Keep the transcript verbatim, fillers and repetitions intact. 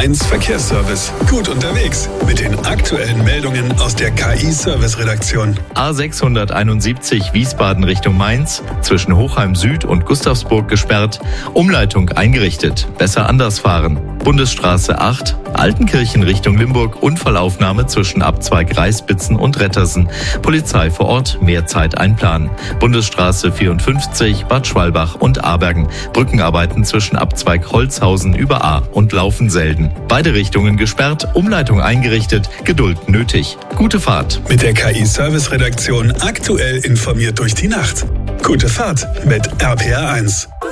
eins Verkehrsservice. Gut unterwegs mit den aktuellen Meldungen aus der K I-Service-Redaktion. A sechshunderteinundsiebzig Wiesbaden Richtung Mainz, zwischen Hochheim Süd und Gustavsburg gesperrt, Umleitung eingerichtet, besser anders fahren. Bundesstraße acht, Altenkirchen Richtung Limburg, Unfallaufnahme zwischen Abzweig Reißbitzen und Rettersen. Polizei vor Ort, mehr Zeit einplanen. Bundesstraße vierundfünfzig, Bad Schwalbach und Abergen. Brückenarbeiten zwischen Abzweig Holzhausen über A und Laufenselden. Beide Richtungen gesperrt, Umleitung eingerichtet, Geduld nötig. Gute Fahrt. Mit der K I-Service-Redaktion aktuell informiert durch die Nacht. Gute Fahrt mit R P R eins.